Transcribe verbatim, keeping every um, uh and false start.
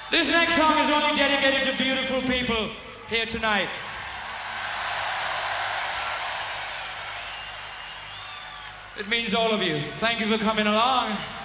This next song is only dedicated to beautiful people here tonight. It means all of you. Thank you for coming along.